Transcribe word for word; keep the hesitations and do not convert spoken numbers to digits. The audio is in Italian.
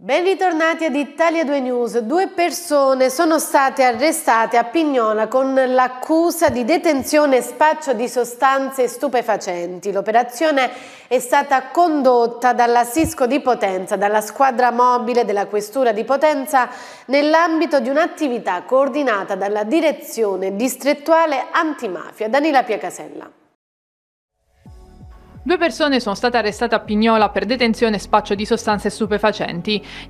Ben ritornati ad Italia due News. Due persone sono state arrestate a Pignola con l'accusa di detenzione e spaccio di sostanze stupefacenti. L'operazione è stata condotta dalla Sisco di Potenza, dalla squadra mobile della Questura di Potenza, nell'ambito di un'attività coordinata dalla Direzione Distrettuale Antimafia. Danila Piacasella. Due persone sono state arrestate a Pignola per detenzione e spaccio di sostanze stupefacenti.